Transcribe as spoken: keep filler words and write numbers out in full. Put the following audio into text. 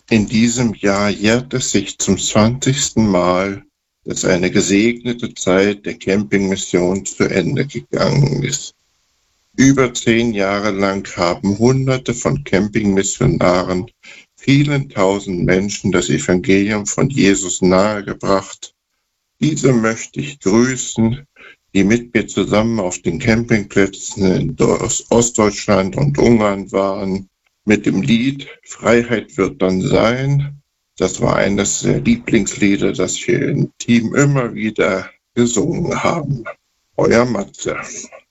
In diesem Jahr jährt es sich zum zwanzigsten Mal, dass eine gesegnete Zeit der Campingmission zu Ende gegangen ist. Über zehn Jahre lang haben Hunderte von Campingmissionaren vielen tausend Menschen das Evangelium von Jesus nahegebracht. Diese möchte ich grüßen, die mit mir zusammen auf den Campingplätzen in Ostdeutschland und Ungarn waren, mit dem Lied Freiheit wird dann sein. Das war eines der Lieblingslieder, das wir im Team immer wieder gesungen haben. Euer Matze.